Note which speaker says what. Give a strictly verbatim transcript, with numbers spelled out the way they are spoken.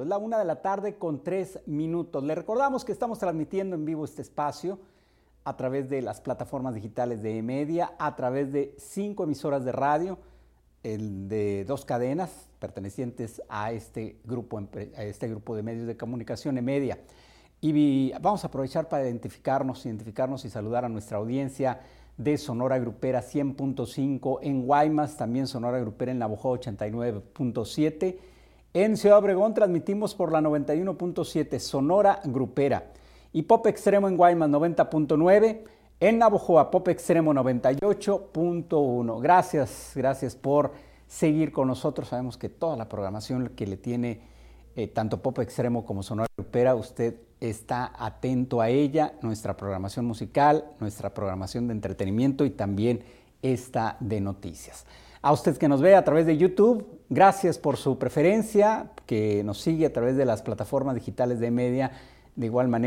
Speaker 1: Es la una de la tarde con tres minutos. Le recordamos que estamos transmitiendo en vivo este espacio a través de las plataformas digitales de eMedia, a través de cinco emisoras de radio, el de dos cadenas pertenecientes a este grupo, a este grupo de medios de comunicación eMedia. Y vamos a aprovechar para identificarnos, identificarnos y saludar a nuestra audiencia de Sonora Grupera cien punto cinco, en Guaymas, también Sonora Grupera en Navojoa ochenta y nueve punto siete. En Ciudad Obregón transmitimos por la noventa y uno punto siete, Sonora Grupera. Y Pop Extremo en Guaymas noventa punto nueve. En Navojoa, Pop Extremo noventa y ocho punto uno. Gracias, gracias por seguir con nosotros. Sabemos que toda la programación que le tiene eh, tanto Pop Extremo como Sonora Grupera, usted está atento a ella, nuestra programación musical, nuestra programación de entretenimiento y también esta de noticias. A usted que nos ve a través de YouTube, gracias por su preferencia, que nos sigue a través de las plataformas digitales de eMedia, de igual manera.